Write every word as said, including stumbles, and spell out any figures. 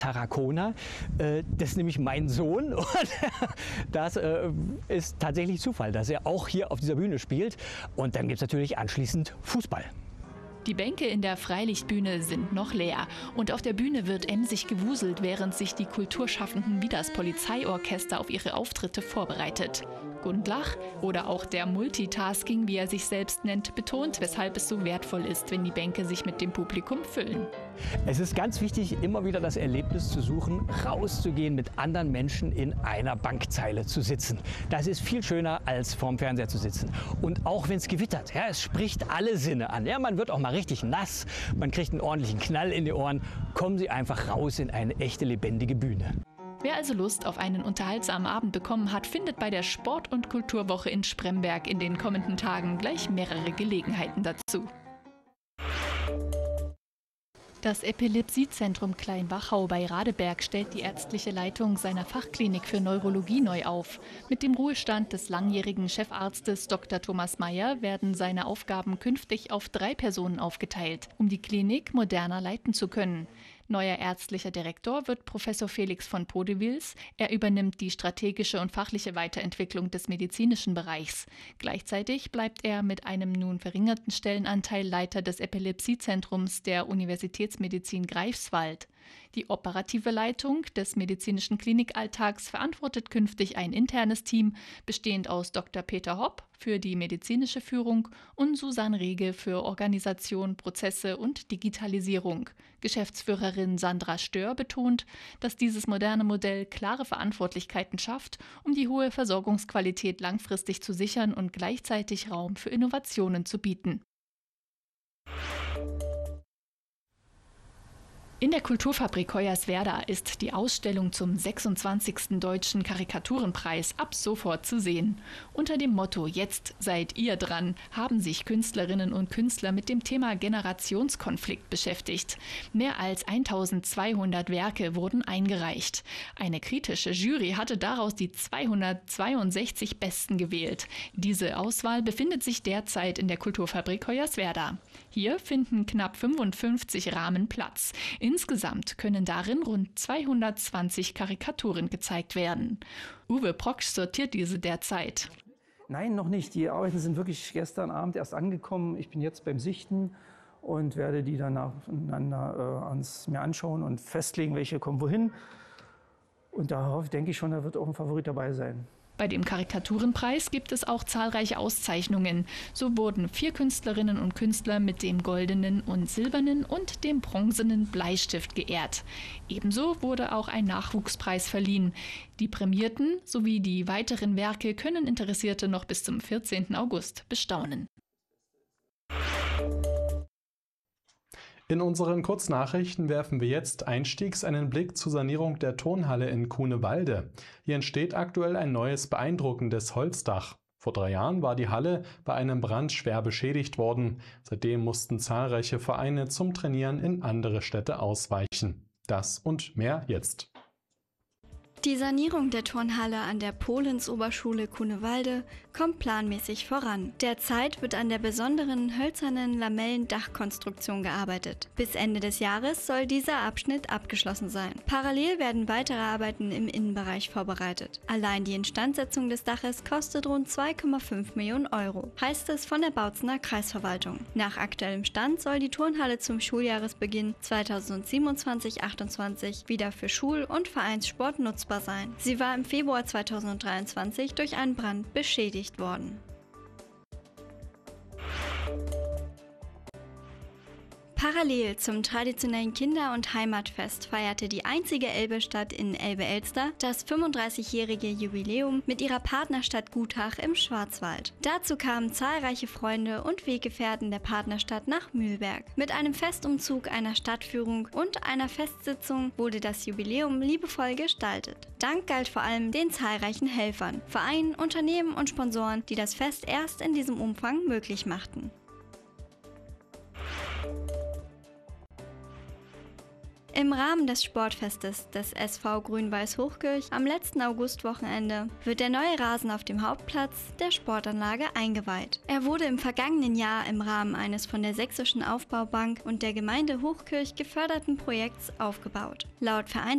Tarracona. Äh, das ist nämlich mein Sohn und das äh, ist tatsächlich Zufall, dass er auch hier auf dieser Bühne spielt. Und dann gibt es natürlich anschließend Fußball. Die Bänke in der Freilichtbühne sind noch leer und auf der Bühne wird emsig gewuselt, während sich die Kulturschaffenden wie das Polizeiorchester auf ihre Auftritte vorbereitet. Gundlach oder auch der Multitasking, wie er sich selbst nennt, betont, weshalb es so wertvoll ist, wenn die Bänke sich mit dem Publikum füllen. Es ist ganz wichtig, immer wieder das Erlebnis zu suchen, rauszugehen, mit anderen Menschen in einer Bankzeile zu sitzen. Das ist viel schöner, als vorm Fernseher zu sitzen. Und auch wenn es gewittert, ja, es spricht alle Sinne an. Ja, man wird auch mal richtig nass, man kriegt einen ordentlichen Knall in die Ohren. Kommen Sie einfach raus in eine echte, lebendige Bühne. Wer also Lust auf einen unterhaltsamen Abend bekommen hat, findet bei der Sport- und Kulturwoche in Spremberg in den kommenden Tagen gleich mehrere Gelegenheiten dazu. Das Epilepsiezentrum Kleinwachau bei Radeberg stellt die ärztliche Leitung seiner Fachklinik für Neurologie neu auf. Mit dem Ruhestand des langjährigen Chefarztes Doktor Thomas Mayer werden seine Aufgaben künftig auf drei Personen aufgeteilt, um die Klinik moderner leiten zu können. Neuer ärztlicher Direktor wird Professor Felix von Podewils. Er übernimmt die strategische und fachliche Weiterentwicklung des medizinischen Bereichs. Gleichzeitig bleibt er mit einem nun verringerten Stellenanteil Leiter des Epilepsiezentrums der Universitätsmedizin Greifswald. Die operative Leitung des medizinischen Klinikalltags verantwortet künftig ein internes Team, bestehend aus Doktor Peter Hopp für die medizinische Führung und Susanne Rege für Organisation, Prozesse und Digitalisierung. Geschäftsführerin Sandra Stör betont, dass dieses moderne Modell klare Verantwortlichkeiten schafft, um die hohe Versorgungsqualität langfristig zu sichern und gleichzeitig Raum für Innovationen zu bieten. In der Kulturfabrik Hoyerswerda ist die Ausstellung zum sechsundzwanzigsten Deutschen Karikaturenpreis ab sofort zu sehen. Unter dem Motto „Jetzt seid ihr dran" haben sich Künstlerinnen und Künstler mit dem Thema Generationskonflikt beschäftigt. Mehr als eintausendzweihundert Werke wurden eingereicht. Eine kritische Jury hatte daraus die zweihundertzweiundsechzig Besten gewählt. Diese Auswahl befindet sich derzeit in der Kulturfabrik Hoyerswerda. Hier finden knapp fünfundfünfzig Rahmen Platz. Insgesamt können darin rund zweihundertzwanzig Karikaturen gezeigt werden. Uwe Proksch sortiert diese derzeit. Nein, noch nicht. Die Arbeiten sind wirklich gestern Abend erst angekommen. Ich bin jetzt beim Sichten und werde die dann nacheinander äh, ans, mir anschauen und festlegen, welche kommen wohin. Und darauf denke ich schon, da wird auch ein Favorit dabei sein. Bei dem Karikaturenpreis gibt es auch zahlreiche Auszeichnungen. So wurden vier Künstlerinnen und Künstler mit dem goldenen und silbernen und dem bronzenen Bleistift geehrt. Ebenso wurde auch ein Nachwuchspreis verliehen. Die Prämierten sowie die weiteren Werke können Interessierte noch bis zum vierzehnten August bestaunen. In unseren Kurznachrichten werfen wir jetzt einstiegs einen Blick zur Sanierung der Turnhalle in Cunewalde. Hier entsteht aktuell ein neues, beeindruckendes Holzdach. Vor drei Jahren war die Halle bei einem Brand schwer beschädigt worden. Seitdem mussten zahlreiche Vereine zum Trainieren in andere Städte ausweichen. Das und mehr jetzt. Die Sanierung der Turnhalle an der Polenz-Oberschule Cunewalde kommt planmäßig voran. Derzeit wird an der besonderen hölzernen Lamellendachkonstruktion gearbeitet. Bis Ende des Jahres soll dieser Abschnitt abgeschlossen sein. Parallel werden weitere Arbeiten im Innenbereich vorbereitet. Allein die Instandsetzung des Daches kostet rund zwei Komma fünf Millionen Euro, heißt es von der Bautzener Kreisverwaltung. Nach aktuellem Stand soll die Turnhalle zum Schuljahresbeginn zweitausendsiebenundzwanzig achtundzwanzig wieder für Schul- und Vereinssport nutzbar sein. Sie war im Februar zweitausenddreiundzwanzig durch einen Brand beschädigt worden. Parallel zum traditionellen Kinder- und Heimatfest feierte die einzige Elbestadt in Elbe-Elster das fünfunddreißigjährige Jubiläum mit ihrer Partnerstadt Gutach im Schwarzwald. Dazu kamen zahlreiche Freunde und Weggefährten der Partnerstadt nach Mühlberg. Mit einem Festumzug, einer Stadtführung und einer Festsitzung wurde das Jubiläum liebevoll gestaltet. Dank galt vor allem den zahlreichen Helfern, Vereinen, Unternehmen und Sponsoren, die das Fest erst in diesem Umfang möglich machten. Im Rahmen des Sportfestes des S V Grün-Weiß Hochkirch am letzten Augustwochenende wird der neue Rasen auf dem Hauptplatz der Sportanlage eingeweiht. Er wurde im vergangenen Jahr im Rahmen eines von der Sächsischen Aufbaubank und der Gemeinde Hochkirch geförderten Projekts aufgebaut. Laut Vereins